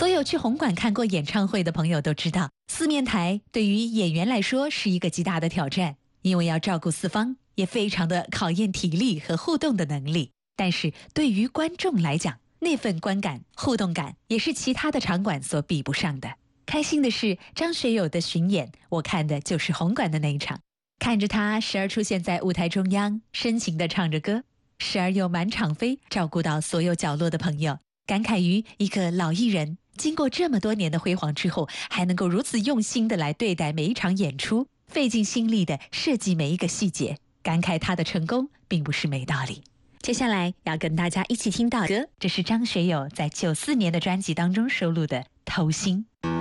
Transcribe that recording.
所有去红馆看过演唱会的朋友都知道，四面台对于演员来说是一个极大的挑战，因为要照顾四方，也非常的考验体力和互动的能力。但是对于观众来讲，那份观感、互动感也是其他的场馆所比不上的。开心的是，张学友的巡演，我看的就是红馆的那一场，看着他时而出现在舞台中央，深情地唱着歌，时而又满场飞，照顾到所有角落的朋友，感慨于一个老艺人经过这么多年的辉煌之后，还能够如此用心地来对待每一场演出，费尽心力地设计每一个细节，感慨他的成功并不是没道理。接下来要跟大家一起听到歌，这是张学友在94年的专辑当中收录的《偷心》。